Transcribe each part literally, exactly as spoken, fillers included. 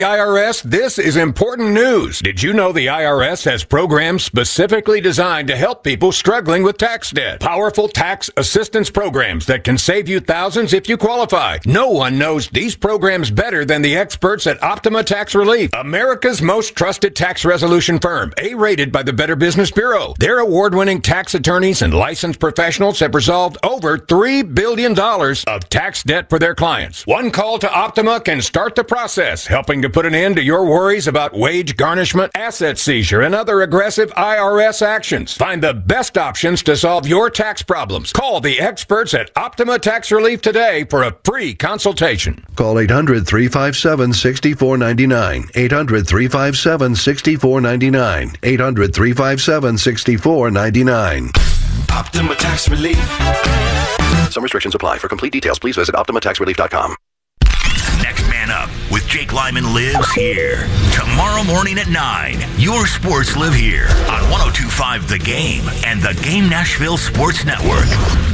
I R S, this is important news. Did you know the I R S has programs specifically designed to help people struggling with tax debt? Powerful tax assistance programs that can save you thousands if you qualify. No one knows these programs better than the experts at Optima Tax Relief, America's most trusted tax resolution firm, A-rated by the Better Business Bureau. Their award-winning tax attorneys and licensed professionals have resolved over three billion dollars of tax debt for their clients. One call to Optima can start the process, helping to put an end to your worries about wage garnishment, asset seizure, and other aggressive I R S actions. Find the best options to solve your tax problems. Call the experts at Optima Tax Relief today for a free consultation. Call eight hundred, three five seven, six four nine nine. eight hundred, three five seven, six four nine nine. eight hundred, three five seven, six four nine nine. Optima Tax Relief. Some restrictions apply. For complete details, please visit optima tax relief dot com. Next Man Up with Jake Lyman lives here. Tomorrow morning at nine, your sports live here on one oh two point five The Game and the Game Nashville Sports Network.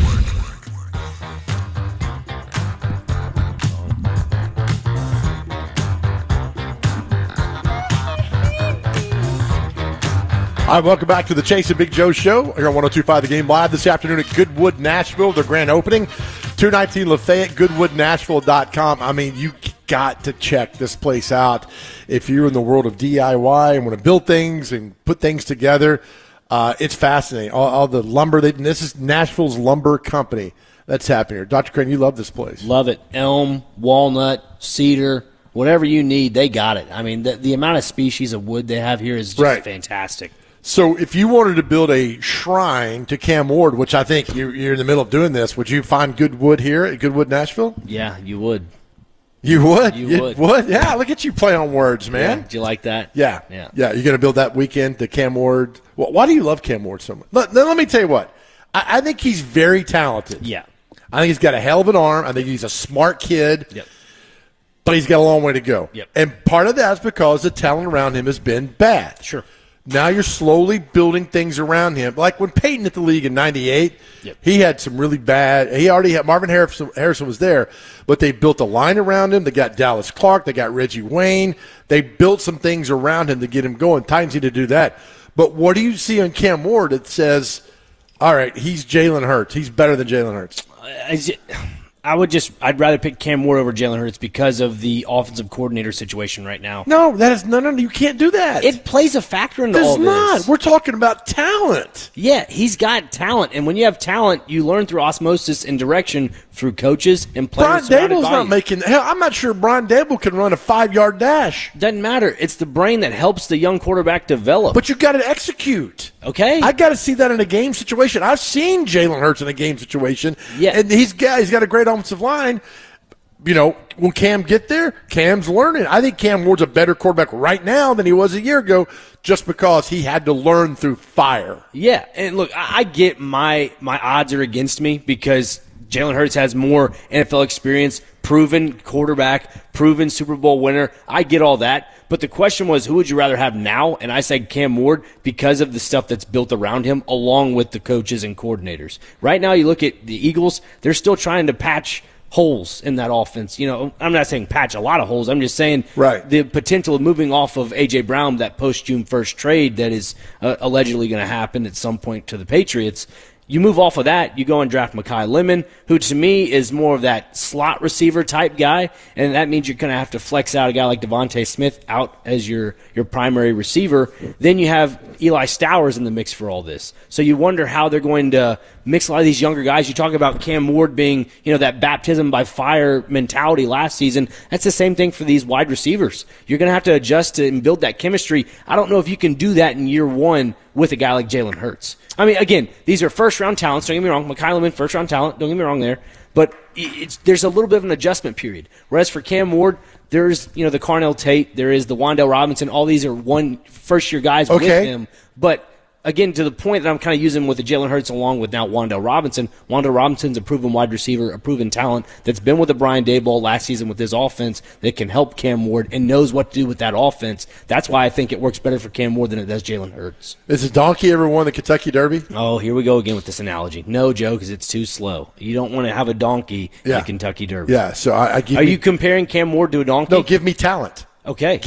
All right, welcome back to the Chase and Big Joe Show here on one oh two point five The Game, live this afternoon at Goodwood, Nashville, their grand opening. two nineteen Lafayette, goodwood nashville dot com. I mean, you got to check this place out if you're in the world of D I Y and want to build things and put things together. Uh, it's fascinating. All, all the lumber. They, this is Nashville's lumber company that's happening here. Doctor Crane, you love this place. Love it. Elm, walnut, cedar, whatever you need, they got it. I mean, the, the amount of species of wood they have here is just right. fantastic. So if you wanted to build a shrine to Cam Ward, which I think you're, you're in the middle of doing this, would you find good wood here at Goodwood, Nashville? Yeah, you would. You would? You, you would. would? Yeah, look at you play on words, man. Yeah, do you like that? Yeah. Yeah. Yeah, you're going to build that weekend to Cam Ward. Well, why do you love Cam Ward so much? Let, let me tell you what. I, I think he's very talented. Yeah. I think he's got a hell of an arm. I think he's a smart kid. Yep. But he's got a long way to go. Yep. And part of that's because the talent around him has been bad. Sure. Now you're slowly building things around him. Like when Peyton hit the league in ninety-eight, yep. he had some really bad – he already had – Marvin Harrison, Harrison was there, but they built a line around him. They got Dallas Clark. They got Reggie Wayne. They built some things around him to get him going. Titans need to do that. But what do you see on Cam Ward that says, all right, he's Jalen Hurts. He's better than Jalen Hurts? I would just – I'd rather pick Cam Ward over Jalen Hurts because of the offensive coordinator situation right now. No, that is no, no, you can't do that. It plays a factor into Does all this. not. We're talking about talent. Yeah, he's got talent, and when you have talent, you learn through osmosis and direction through coaches and players. Brian Dable's not making – hell, I'm not sure Brian Dable can run a five-yard dash. Doesn't matter. It's the brain that helps the young quarterback develop. But you got to execute. Okay. I got to see that in a game situation. I've seen Jalen Hurts in a game situation. Yeah. And he's got, he's got a great offensive line. You know, will Cam get there? Cam's learning. I think Cam Ward's a better quarterback right now than he was a year ago just because he had to learn through fire. Yeah. And look, I get my my odds are against me because Jalen Hurts has more N F L experience, proven quarterback, proven Super Bowl winner. I get all that. But the question was, who would you rather have now? And I said Cam Ward because of the stuff that's built around him along with the coaches and coordinators. Right now you look at the Eagles, they're still trying to patch holes in that offense. You know, I'm not saying patch a lot of holes. I'm just saying right. the potential of moving off of A J. Brown, that post-June first trade that is uh, allegedly going to happen at some point to the Patriots. You move off of that, you go and draft Mekhi Lemon, who to me is more of that slot receiver type guy, and that means you're going to have to flex out a guy like Devontae Smith out as your, your primary receiver. Then you have Eli Stowers in the mix for all this. So you wonder how they're going to mix a lot of these younger guys. You talk about Cam Ward being, you know, that baptism by fire mentality last season. That's the same thing for these wide receivers. You're going to have to adjust to and build that chemistry. I don't know if you can do that in year one with a guy like Jalen Hurts. I mean, again, these are first-round talents. Don't get me wrong. Mekhi Lemon, first-round talent. Don't get me wrong there. But it's, there's a little bit of an adjustment period. Whereas for Cam Ward, there's, you know, the Carnell Tate, there is the Wan'Dale Robinson. All these are one first-year guys okay. with him. But again, to the point that I'm kind of using with the Jalen Hurts along with now Wan'Dale Robinson. Wan'Dale Robinson's a proven wide receiver, a proven talent that's been with the Brian Daboll last season with his offense that can help Cam Ward and knows what to do with that offense. That's why I think it works better for Cam Ward than it does Jalen Hurts. Has a donkey ever won the Kentucky Derby? Oh, here we go again with this analogy. No, Joe, because it's too slow. You don't want to have a donkey yeah. in the Kentucky Derby. Yeah, so I, I give Are me, you comparing Cam Ward to a donkey? No, give me talent. Okay.